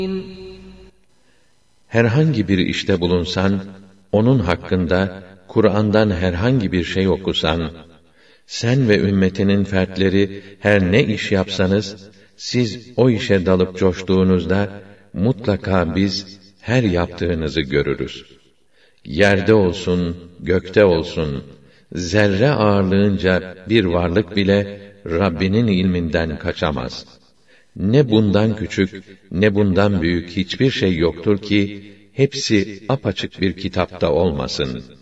Herhangi bir işte bulunsan, onun hakkında Kur'an'dan herhangi bir şey okusan, sen ve ümmetinin fertleri her ne iş yapsanız, siz o işe dalıp coştuğunuzda, mutlaka biz her yaptığınızı görürüz. Yerde olsun, gökte olsun, zerre ağırlığınca bir varlık bile, Rabbinin ilminden kaçamaz. Ne bundan küçük, ne bundan büyük hiçbir şey yoktur ki, hepsi apaçık bir kitapta olmasın.